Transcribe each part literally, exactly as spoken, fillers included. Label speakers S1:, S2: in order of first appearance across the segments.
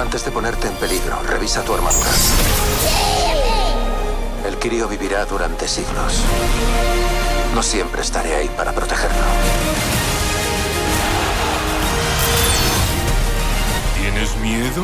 S1: Antes de ponerte en peligro, revisa tu armadura. El crío vivirá durante siglos. No siempre estaré ahí para protegerlo.
S2: ¿Tienes miedo?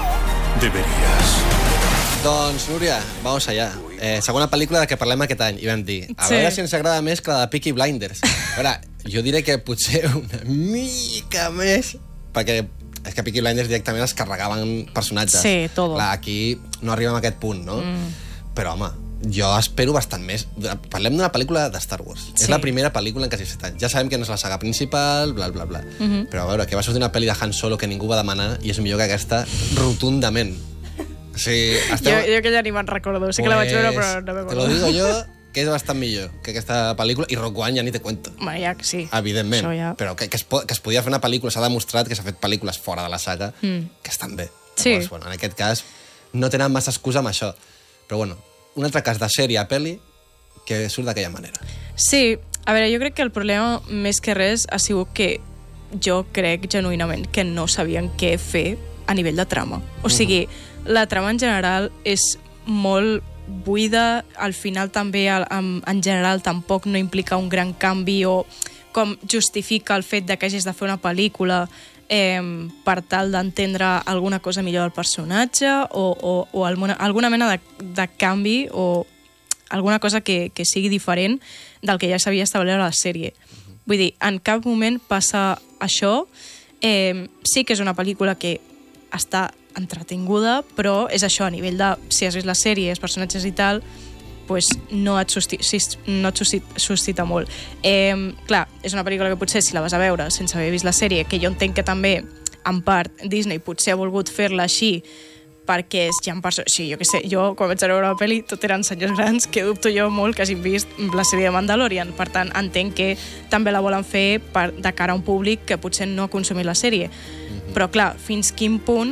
S2: Deberías.
S3: Doncs, Núria, vamos allá. Eh, segona pel·lícula de què parlem aquest any. I vam dir, a
S4: Sí.
S3: veure si ens agrada més que la de Peaky Blinders. A veure, jo diré que potser una mica més, perquè és que Peaky Blinders directament es carregaven personatges.
S4: Sí, todo.
S3: Clar, aquí no arribem a aquest punt, no? Mm. Però, home, jo espero bastant més. Parlem d'una pel·lícula de Star Wars.
S4: Sí.
S3: És la primera pel·lícula en quasi set anys. Ja sabem que no és la saga principal, bla, bla, bla. Mm-hmm. Però a veure, que va sortir una pel·li de Han Solo que ningú va demanar i és millor que aquesta rotundament. O sigui, estem...
S4: Jo, jo que ja ni me'n recordo. Sí que la vaig veure, però no me
S3: Te lo digo yo, que és bastant millor que aquesta pel·lícula, i Rogue One ja ni te cuento.
S4: Bueno, ja que sí.
S3: Evidentment,
S4: Això ja.
S3: però que, que, es po que es podia fer una pel·lícula, s'ha demostrat que s'ha fet pel·lícules fora de la saga mm. que estan bé.
S4: Sí.
S3: Llavors, bueno, en aquest cas no tenen massa excusa amb això. Però bueno, un altre cas de sèrie a pel·li que surt d'aquella manera.
S4: Sí, a veure, jo crec que el problema més que res ha sigut que jo crec genuïnament que no sabien què fer a nivell de trama. O sigui, la trama en general és molt buida, al final també en, en general tampoc no implica un gran canvi o com justifica el fet de que hagis de fer una pel·lícula eh, per tal d'entendre alguna cosa millor del personatge o, o, o alguna, alguna mena de, de canvi o alguna cosa que, que sigui diferent del que ja s'havia establert a la sèrie. Vull dir, en cap moment passa això. Eh, sí que és una pel·lícula que està entretinguda, però és això, a nivell de, si has vist la sèrie, els personatges i tal, pues no et, suscita, no et suscita, suscita molt. Eh, clar, és una pel·lícula que potser si la vas a veure sense haver vist la sèrie, que jo entenc que també, en part, Disney potser ha volgut fer-la així perquè és ja en persones... Sí, jo què sé, jo quan vaig a veure la pel·li tot eren senyors grans que dubto jo molt que hagin vist la sèrie de Mandalorian. Per tant, entenc que també la volen fer per, de cara a un públic que potser no ha consumit la sèrie. Mm-hmm. Però clar, fins quin punt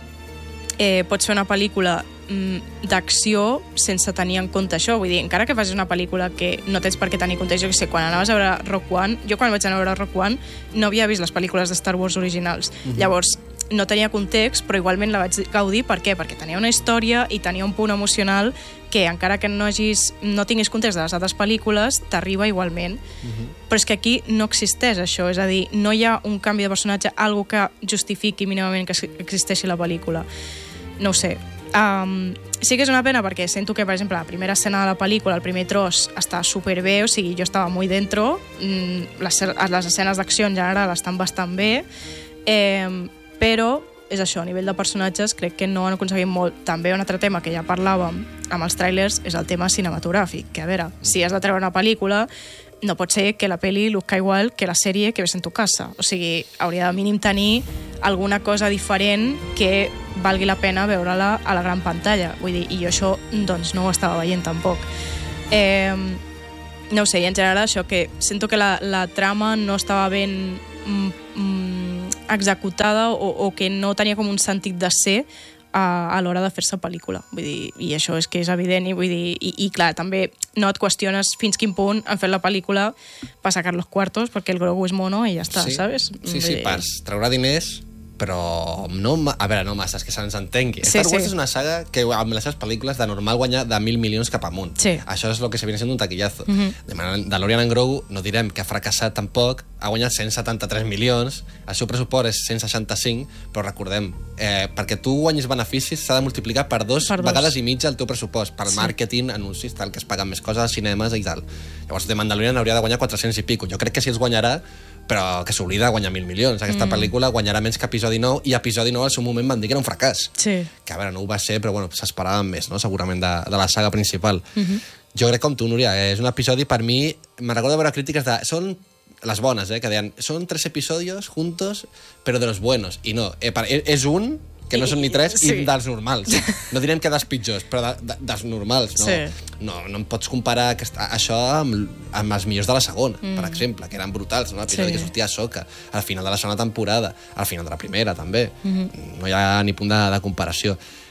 S4: eh, pots fer una pel·lícula mm, d'acció sense tenir en compte això? Vull dir, encara que facis una pel·lícula que no tens per què tenir en compte, jo què sé, quan anaves a veure Rogue One, jo quan vaig anar a veure Rogue One no havia vist les pel·lícules de Star Wars originals. Mm-hmm. Llavors, no tenia context, però igualment la vaig gaudir. Per què? Perquè tenia una història i tenia un punt emocional que, encara que no, hagis, no tinguis context de les altres pel·lícules, t'arriba igualment. Uh-huh. Però és que aquí no existeix això, és a dir, no hi ha un canvi de personatge, algo que justifiqui mínimament que existeixi la pel·lícula. No ho sé. Um, sí que és una pena perquè sento que, per exemple, la primera escena de la pel·lícula, el primer tros, està superbé, o sigui, jo estava molt dentro, mm, les, les escenes d'acció en general estan bastant bé, eh, però és això, a nivell de personatges crec que no han aconseguit molt. També un altre tema que ja parlàvem amb els trailers és el tema cinematogràfic, que a veure, si has de treure una pel·lícula no pot ser que la pel·li luzca igual que la sèrie que ves en tu casa. O sigui, hauria de mínim tenir alguna cosa diferent que valgui la pena veure-la a la gran pantalla. Vull dir, i jo això doncs no ho estava veient tampoc. Eh, no ho sé, i en general això, que sento que la, la trama no estava ben mm, mm, executada o, o que no tenia com un sentit de ser a, a l'hora de fer-se pel·lícula. Vull dir, i això és que és evident, i vull dir, i, i clar, també no et qüestiones fins quin punt han fet la pel·lícula per sacar los cuartos, perquè el Grogu és mono i ja està,
S3: sí,
S4: saps?
S3: Sí, sí, per treure diners, però no, a veure, no massa, és que se'ns entengui.
S4: Sí,
S3: Star Wars
S4: sí.
S3: és una saga que amb les seves pel·lícules de normal guanya de mil milions cap amunt.
S4: Sí.
S3: Això és el que se viene sent un taquillazo.
S4: Uh -huh.
S3: De Mandalorian en Grogu no direm que ha fracassat tampoc, ha guanyat cent setanta-tres milions, el seu pressupost és cent seixanta-cinc, però recordem, eh, perquè tu guanyis beneficis s'ha de multiplicar per dos,
S4: per dos
S3: vegades i mitja el teu pressupost, per
S4: sí.
S3: màrqueting, anuncis, tal, que es paguen més coses, cinemes i tal. Llavors, de Mandalorian hauria de guanyar quatre-cents i pico. Jo crec que sí els guanyarà, però que s'oblida de guanyar mil milions. Aquesta mm. pel·lícula guanyarà menys que episodi nou, i episodi nou al seu moment van dir que era un fracàs.
S4: Sí.
S3: Que a veure, no ho va ser, però bueno, s'esperaven més, no? Segurament de, de la saga principal.
S4: Mm -hmm.
S3: Jo crec com tu, Núria, és un episodi per mi... Me recordo veure crítiques de... Són les bones, eh, que deien, són tres episodios juntos, però de los buenos. I no, eh, és un, que no són ni tres, sí. i dels normals. No direm que dels pitjors, però de, de, dels normals. No,
S4: sí.
S3: no, no em pots comparar aquesta, això amb, amb els millors de la segona, mm. per exemple, que eren brutals. No? L'episodi sí. que sortia a Ahsoka, al final de la segona temporada, al final de la primera, també. Mm -hmm. No hi ha ni punt de, de comparació.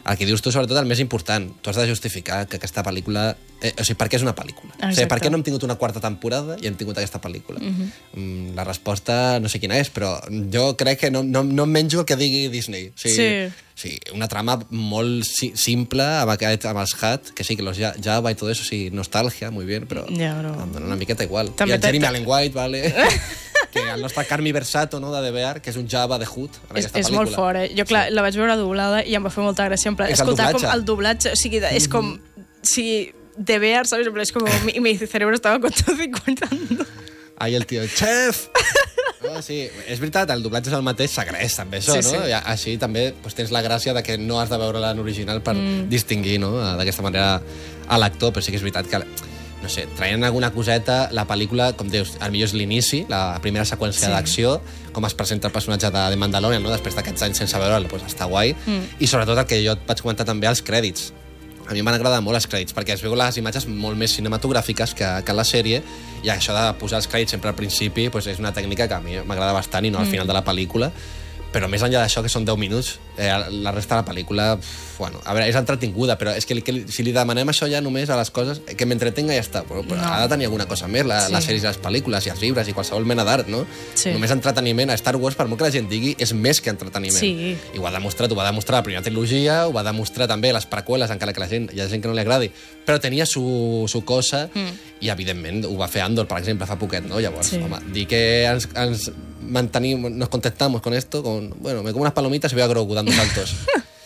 S3: el que dius tu, sobretot, el més important. Tu has de justificar que aquesta pel·lícula... Eh, o sigui, per què és una pel·lícula? O sigui, per què no hem tingut una quarta temporada i hem tingut aquesta pel·lícula? Uh-huh. mm, la resposta no sé quina és, però jo crec que no, no, no em menjo el que digui Disney. O sigui,
S4: sí.
S3: Sí, una trama molt si, simple amb, aquest, amb els Hat, que sí, que los Java i tot això, sí, nostàlgia, muy bien, però
S4: ja, però...
S3: em dona una miqueta igual.
S4: També
S3: I el Jeremy Allen White, vale? que el nostre Carmi Versato, no, de D B R, que és un Java de Hood en
S4: és,
S3: aquesta
S4: és
S3: pel·lícula.
S4: molt fort, eh? Jo, clar,
S3: sí.
S4: la vaig veure doblada i em va fer molta gràcia. En plan,
S3: és el
S4: escoltar
S3: doblatge.
S4: com el doblatge, o sigui, és com... Si D B R, ¿sabes? És com... Mi, mi cerebro estava con todo contando.
S3: Ahí el tio, chef! No, sí, és veritat, el doblatge és el mateix, s'agraeix també això,
S4: sí,
S3: no?
S4: Sí.
S3: I així també doncs, tens la gràcia de que no has de veure-la en original per mm. distingir, no?, d'aquesta manera a l'actor, però sí que és veritat que, no sé, traient alguna coseta, la pel·lícula, com dius, potser és l'inici, la primera seqüència sí. d'acció, com es presenta el personatge de, de Mandalorian, no?, després d'aquests anys sense veure'l, doncs està guai, mm. i sobretot el que jo et vaig comentar també, els crèdits. A mi em van agradar molt els crèdits, perquè es veu les imatges molt més cinematogràfiques que, que la sèrie, i això de posar els crèdits sempre al principi doncs és una tècnica que a mi m'agrada bastant, i no al final de la pel·lícula, però més enllà d'això, que són deu minuts, eh, la resta de la pel·lícula, pf, bueno, a veure, és entretinguda, però és que, que si li demanem això ja només a les coses, que m'entretenga ja està, però, però no. ha de tenir alguna cosa més, la, sí. les sèries i les pel·lícules i els llibres i qualsevol mena d'art, no? Sí. Només entreteniment a Star Wars, per molt que la gent digui, és més que entreteniment. Sí. I ho ha demostrat, ho va demostrar la primera trilogia, ho va demostrar també les preqüeles, encara que la gent, hi ha gent que no li agradi, però tenia su, su cosa, mm. i evidentment ho va fer Andor, per exemple, fa poquet, no? Llavors, sí. home, dir que ens, ens mantenimos, nos contentamos con esto, con, bueno, me como unas palomitas y veo a Grogu dando saltos.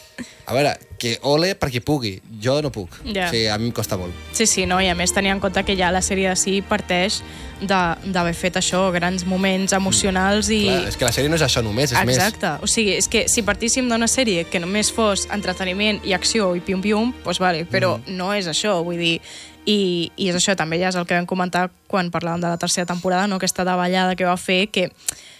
S3: A veure, que ole per qui pugui, jo no puc. Yeah. O sigui, a mi em costa molt.
S4: Sí, sí, no? I a més tenir en compte que ja la sèrie de si parteix d'haver fet això, grans moments emocionals i...
S3: Clar, és que la sèrie no és això només, és
S4: Exacte.
S3: més.
S4: Exacte, o sigui, és que si partíssim d'una sèrie que només fos entreteniment i acció i pium-pium, doncs vale, però mm. no és això, vull dir... I, i és això, també ja és el que vam comentar quan parlàvem de la tercera temporada, no? Aquesta davallada que va fer, que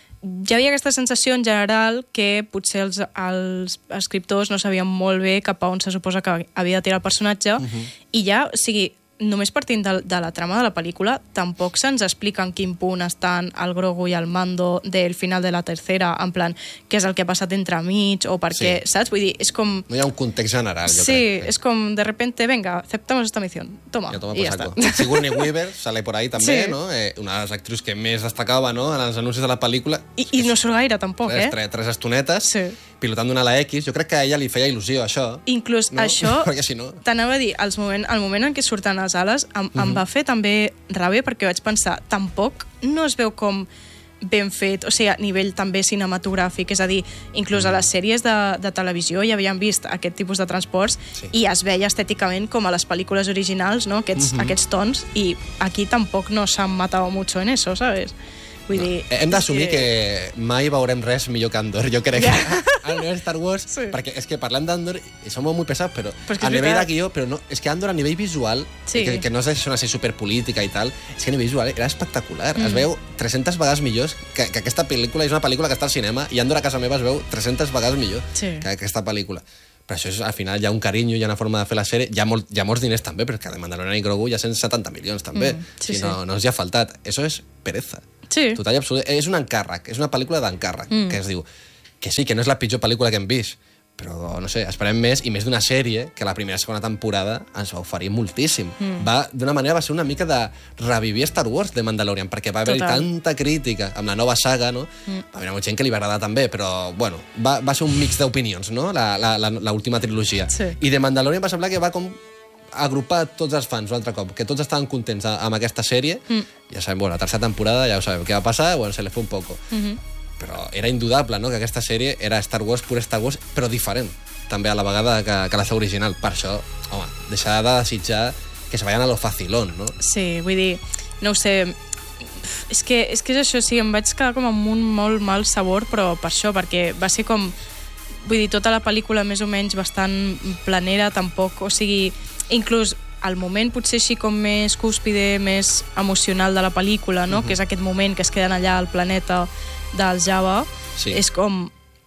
S4: hi havia aquesta sensació en general que potser els, els escriptors no sabien molt bé cap a on se suposa que havia de tirar el personatge, uh-huh. i ja, o sigui, només partint de, de la trama de la pel·lícula, tampoc se'ns explica en quin punt estan el Grogu i el Mando del final de la tercera, en plan, què és el que ha passat entre mig, o per què, sí. saps? Vull dir, és com...
S3: No hi ha un context general, jo
S4: sí,
S3: crec. Sí,
S4: és com, de repente, venga, aceptamos esta misión, toma, ja, toma i ja està.
S3: Sigourney Weaver sale por ahí també,
S4: sí.
S3: no? Eh, una de les actrius que més destacava, no?, en els anuncis de la pel·lícula.
S4: I, i no surt gaire, tampoc,
S3: tres,
S4: eh?
S3: Tres, tres estonetes,
S4: sí.
S3: pilotant una ala X. Jo crec que a ella li feia il·lusió, això.
S4: Inclús
S3: no?
S4: això,
S3: perquè si no...
S4: t'anava a dir, el moment, el moment en què surten les ales em, mm-hmm. em va fer també ràbia, perquè vaig pensar, tampoc no es veu com ben fet, o sigui, a nivell també cinematogràfic, és a dir, inclús a les sèries de, de televisió ja havien vist aquest tipus de transports sí. i es veia estèticament com a les pel·lícules originals, no? Aquests, mm-hmm. aquests tons, i aquí tampoc no s'han matat mucho en eso, ¿sabes? Vull dir,
S3: no. Hem d'assumir que... que mai veurem res millor que Andor, jo crec. Yeah. Al nivell Star Wars, sí. perquè és que parlem d'Andor i som molt pesats, però, però a nivell de guió, però no, és que Andor a nivell visual, sí. que, que no és això una sèrie superpolítica i tal, és que a nivell visual era espectacular. Mm. Es veu tres-centes vegades millor que, que aquesta pel·lícula, és una pel·lícula que està al cinema, i Andor a casa meva es veu tres-centes vegades millor sí. que aquesta pel·lícula. Però això és, al final, hi ha un carinyo, hi ha una forma de fer la sèrie, hi ha, molt, hi ha molts diners també, perquè de Mandalorian i Grogu hi ha cent setanta milions també, mm, sí, si no, sí. no els hi ha faltat. Això és pereza. Sí. Total i absolut. És un encàrrec, és una pel·lícula d'encàrrec, mm. que es diu que sí, que no és la pitjor pel·lícula que hem vist, però, no sé, esperem més, i més d'una sèrie que la primera i segona temporada ens va oferir moltíssim. Mm. Va, d'una manera, va ser una mica de revivir Star Wars de Mandalorian, perquè va haver-hi tanta crítica amb la nova saga, no? Mm. Va haver molta gent que li va agradar també, però, bueno, va, va ser un mix d'opinions, no?, l'última trilogia. Sí. I de Mandalorian va semblar que va com agrupar tots els fans un altre cop, que tots estaven contents amb aquesta sèrie. Mm. Ja sabem, bueno, la tercera temporada ja ho sabem, què va passar, bueno, se le fue un poco. Mm-hmm. Però era indudable, no?, que aquesta sèrie era Star Wars, pur Star Wars, però diferent, també a la vegada que, que la seva original. Per això, home, deixar de desitjar que se vayan a lo facilón, no?
S4: Sí, vull dir, no ho sé, és que és, que és això, sí, em vaig quedar com amb un molt mal sabor, però per això, perquè va ser com, vull dir, tota la pel·lícula més o menys bastant planera, tampoc, o sigui, inclús al moment potser així com més cúspide, més emocional de la pel·lícula, no? Mm-hmm. Que és aquest moment que es queden allà al planeta del Java, sí. és com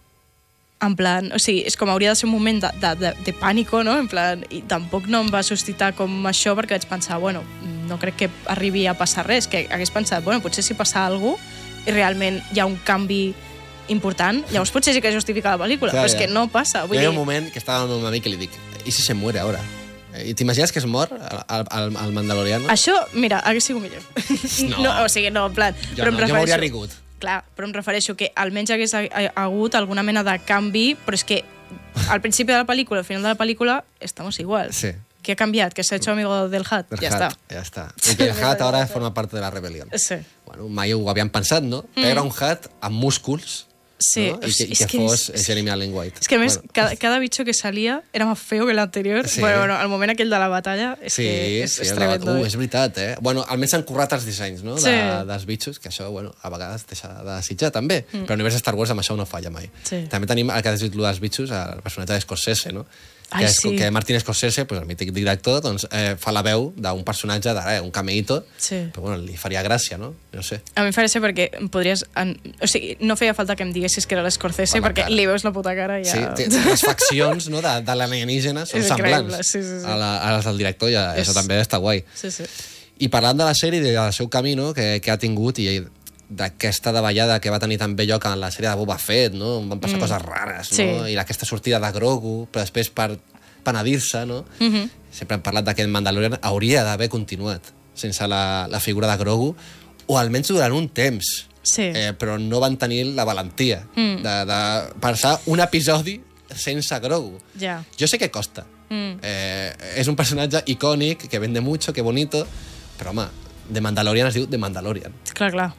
S4: en plan, o sigui, és com hauria de ser un moment de, de, de, de pànico, no? En plan, i tampoc no em va suscitar com això, perquè vaig pensar, bueno, no crec que arribi a passar res, que hagués pensat, bueno, potser si passa alguna cosa i realment hi ha un canvi important, llavors potser sí que justifica la pel·lícula,
S3: Clar,
S4: però és
S3: ja.
S4: que no passa. Vull
S3: Hi ha
S4: dir,
S3: un moment que estava amb un amic i li dic, i si se muere ara? I t'imagines que es mor el, el, el Mandaloriano?
S4: això, mira, hagués sigut millor.
S3: No.
S4: no. O sigui, no, en plan...
S3: Jo
S4: però em
S3: no, jo m'hauria
S4: refereixo-
S3: rigut.
S4: Clar, però em refereixo que almenys hagués ha- ha- hagut alguna mena de canvi, però és que al principi de la pel·lícula, al final de la pel·lícula, estamos igual.
S3: Sí.
S4: ¿Qué ha cambiado? ¿Que se ha hecho amigo del Hat?
S3: El
S4: ya
S3: Hat,
S4: está.
S3: Ja està. I que el Hat ara forma part de la rebel·lió.
S4: Sí.
S3: Bueno, mai ho havien pensat, no? Mm. Era un Hat amb músculs,
S4: Sí,
S3: ¿no? Y que, y
S4: es
S3: que,
S4: que
S3: fos
S4: es-
S3: Jeremy Allen White.
S4: Es que además,
S3: Bueno.
S4: cada, cada bicho que salía era más feo que el anterior.
S3: Sí.
S4: Bueno, bueno, al moment aquell de la batalla és
S3: Sí,
S4: que és,
S3: sí,
S4: és
S3: el debat.
S4: tremendo.
S3: Uh, és veritat, eh? Bueno, almenys han currat els dissenys, no?, de,
S4: Sí.
S3: dels bitxos, que això, bueno, a vegades deixa de desitjar, també. Mm. Però l'univers de Star Wars amb això no falla mai.
S4: Sí.
S3: També tenim, el que has dit, lo dels bitxos, el personatge d'Scorsese, no?
S4: Ai,
S3: que, és,
S4: sí.
S3: que Martin Scorsese, pues, el mític director, doncs, eh, fa la veu d'un personatge, de, eh, un cameíto,
S4: Sí.
S3: però bueno, li faria gràcia, no? No sé.
S4: A mi em fa gràcia perquè em podries... En... O sigui, no feia falta que em diguessis que era l'Scorsese
S3: Per la
S4: perquè
S3: cara.
S4: li veus la puta cara i ja...
S3: Sí, té, les faccions, no, de, de l'alienígena són
S4: És increïble,
S3: semblants
S4: sí, sí, sí.
S3: A, la, a les del director, i a,
S4: És-
S3: això també està guai.
S4: Sí, sí.
S3: I parlant de la sèrie i del seu camí, no?, que, que ha tingut, i d'aquesta davallada que va tenir també lloc en la sèrie de Boba Fett, no?, on van passar mm. coses rares,
S4: Sí.
S3: no?, i aquesta sortida de Grogu, però després per penedir-se, no?
S4: Mm -hmm.
S3: Sempre hem parlat d'aquest Mandalorian, hauria d'haver continuat sense la, la figura de Grogu, o almenys durant un temps.
S4: Sí.
S3: Eh, però no van tenir la valentia mm. de, de passar un episodi sense Grogu.
S4: Ja.
S3: Jo sé que costa.
S4: Mm.
S3: Eh, és un personatge icònic, que vende mucho, que bonito, però, home, de Mandalorian es diu de Mandalorian.
S4: Clar, clar.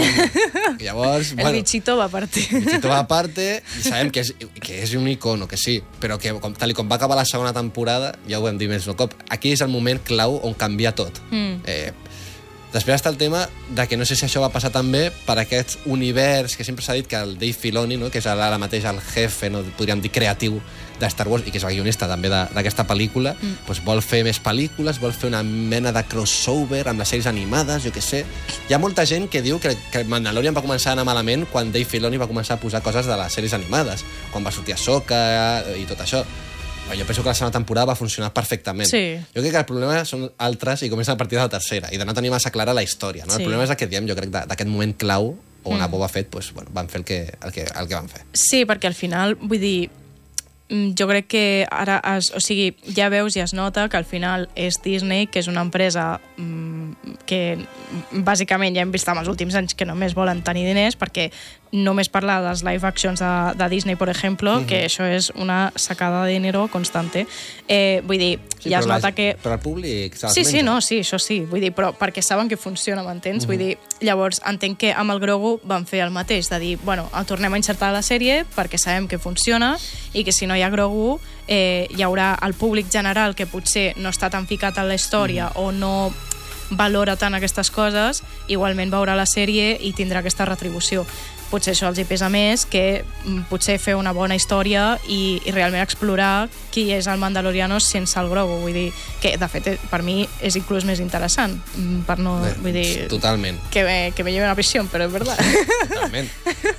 S3: Eh, llavors,
S4: El
S3: bueno,
S4: bichito va a partir.
S3: el bichito va a parte, i sabem que és, que és un icono, que sí, però que com, tal i com va acabar la segona temporada, ja ho hem dit més un cop, aquí és el moment clau on canvia tot.
S4: Mm.
S3: Eh, Després està el tema de que no sé si això va passar també per aquest univers que sempre s'ha dit que el Dave Filoni, no?, que és ara mateix el jefe, no, podríem dir, creatiu de Star Wars i que és el guionista també de- d'aquesta pel·lícula, mm. doncs vol fer més pel·lícules, vol fer una mena de crossover amb les sèries animades, jo què sé. Hi ha molta gent que diu que, que Mandalorian va començar a anar malament quan Dave Filoni va començar a posar coses de les sèries animades, quan va sortir Ahsoka i tot això. Jo penso que la segona temporada va funcionar perfectament.
S4: Sí.
S3: Jo crec que el problema són altres i comencen a partir de la tercera, i de no tenir massa clara la història. No?
S4: Sí.
S3: El problema és el que diem, jo crec, de- d'aquest moment clau on
S4: Mm.
S3: a Boba Fett pues, bueno, van fer el que, el, que, el que van fer.
S4: Sí, perquè al final, vull dir, mm, jo crec que ara, es, o sigui, ja veus i es nota que al final és Disney, que és una empresa mm, que bàsicament ja hem vist en els últims anys que només volen tenir diners, perquè només parlar dels live actions de, de Disney, per exemple, uh -huh. que això és una sacada de dinero constante. Eh, vull dir,
S3: Sí,
S4: ja es
S3: però
S4: nota
S3: la,
S4: que...
S3: Però el públic se les
S4: Sí, sí,
S3: menja.
S4: no, sí, això sí. Vull dir, però perquè saben que funciona, m'entens? Uh -huh. Vull dir, llavors entenc que amb el Grogu van fer el mateix, de dir, bueno, el tornem a insertar a la sèrie perquè sabem que funciona i que si no hi ha Grogu eh, hi haurà el públic general que potser no està tan ficat en la història uh -huh. o no valora tant aquestes coses, igualment veurà la sèrie i tindrà aquesta retribució. Potser això els hi pesa més que mm, potser fer una bona història i, i realment explorar qui és el Mandaloriano sense el Grogu. Vull dir, que de fet eh, per mi és inclús més interessant, mm, per no...
S3: Bé,
S4: vull dir,
S3: Totalment.
S4: que me, que me lleven a prisión, però és verdad.
S3: Totalment.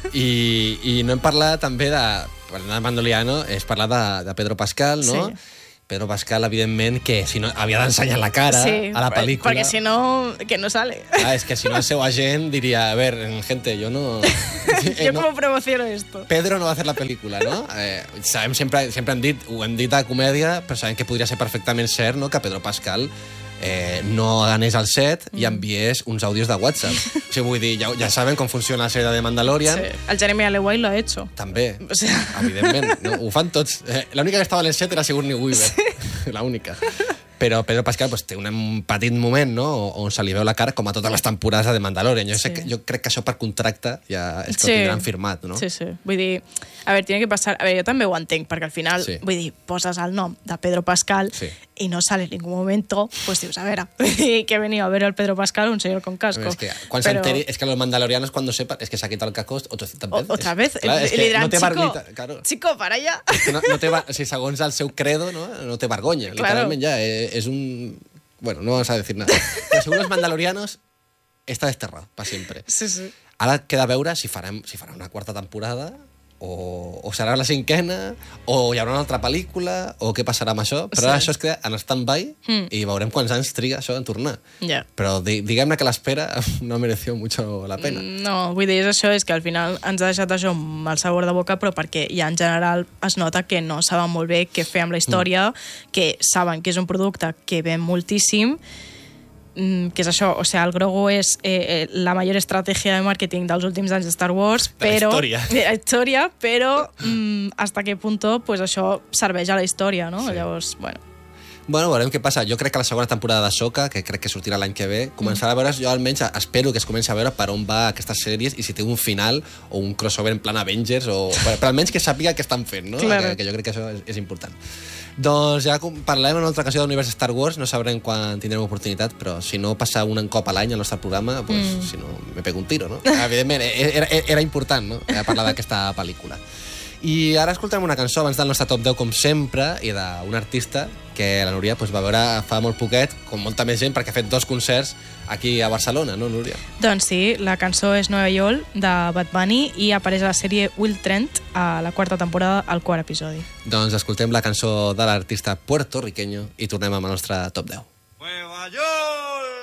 S3: I, I no hem parlat també de... Parlant de Mandaloriano, és parlar de, de Pedro Pascal, no?
S4: Sí.
S3: Pedro Pascal, evidentment, que si no havia d'ensenyar la cara
S4: Sí,
S3: a la pel·lícula.
S4: perquè si no, que no sale.
S3: Ah, és que si no el seu agent diria, a ver, gente, yo no... eh,
S4: Yo
S3: no-
S4: cómo promociono esto.
S3: Pedro no va a hacer la pel·lícula, no? Eh, sabem, sempre, sempre hem dit, ho hem dit a comèdia, però sabem que podria ser perfectament cert, no?, que Pedro Pascal eh, no anés al set i enviés uns àudios de WhatsApp. O sigui, vull dir, ja, ja saben com funciona la sèrie de Mandalorian.
S4: Sí. El Jeremy Allen White lo ha hecho.
S3: També,
S4: O sea-
S3: evidentment. No? Ho fan tots. Eh, L'única que estava en el set era Sigourney Weaver. Sí. L'única. Però Pedro Pascal pues, té un petit moment, no?, on se li veu la cara, com a totes les temporades de Mandalorian. Jo, sé
S4: Sí.
S3: que, jo crec que això per contracte ja és que
S4: Sí.
S3: ho tindran firmat, no?
S4: Sí, sí. Vull dir, a veure, tiene que passar... A veure, jo també ho entenc, perquè al final,
S3: Sí.
S4: vull dir, poses el nom de Pedro Pascal
S3: Sí.
S4: i no sale en ningún momento, pues dius, a veure, que he venido a ver al Pedro Pascal, un señor con casco.
S3: Es que, quan
S4: Pero-
S3: s'enteri, es que los mandalorianos cuando sepan, es que se ha quitado el casco ochocientas
S4: O,
S3: veces.
S4: otra vez,
S3: Clar, és
S4: y
S3: que
S4: le dirán,
S3: no té
S4: chico,
S3: vergüenza, claro.
S4: chico, para allá.
S3: És que no, no té, va- o sigui, segons el seu credo, no, no té vergonya.
S4: Claro.
S3: Literalment ja, eh, és un... Bueno, no vamos a decir nada. Pero según los mandalorianos, está desterrado para siempre.
S4: Sí, sí.
S3: Ara queda veure si farem, si farà una quarta temporada o, o serà la cinquena, o hi haurà una altra pel·lícula, o què passarà amb això. Però
S4: Sí.
S3: ara això es queda en stand-by mm. i veurem quants anys triga això en tornar.
S4: Ja.
S3: Però di diguem-ne que l'espera no mereció mucho la pena.
S4: No, vull dir, és això, és que al final ens ha deixat això amb el sabor de boca, però perquè ja en general es nota que no saben molt bé què fer amb la història, mm. que saben que és un producte que ven moltíssim, que és això, o sea, el Grogu és eh, la major estratègia de màrqueting dels últims anys de Star Wars, però...
S3: De la història.
S4: De la història, però mm, hasta qué punto pues, això serveix a la història, no? Sí. Llavors, bueno...
S3: Bueno, veurem què passa. Jo crec que la segona temporada d'Ahsoka, que crec que sortirà l'any que ve, començarà a veure, jo almenys espero que es comenci a veure per on va aquestes sèries i si té un final o un crossover en plan Avengers, o per, per almenys que sàpiga què estan fent, no?
S4: Claro.
S3: Que, que jo crec que això és, és important. Doncs ja parlarem en una altra ocasió de l'univers Star Wars, no sabrem quan tindrem oportunitat, però si no passa un cop a l'any al nostre programa, pues, mm. si no, me pego un tiro, no? Evidentment, era, era important, no?, parlar d'aquesta pel·lícula. I ara escoltarem una cançó abans del nostre top deu, com sempre, i d'un artista que la Núria pues, va veure fa molt poquet, com molta més gent, perquè ha fet dos concerts aquí a Barcelona, no, Núria?
S4: Doncs sí, la cançó és Nueva York, de Bad Bunny, i apareix a la sèrie Will Trent a la quarta temporada, al quart episodi.
S3: Doncs escoltem la cançó de l'artista puertorriqueño i tornem amb el nostre top deu.
S5: Nueva York!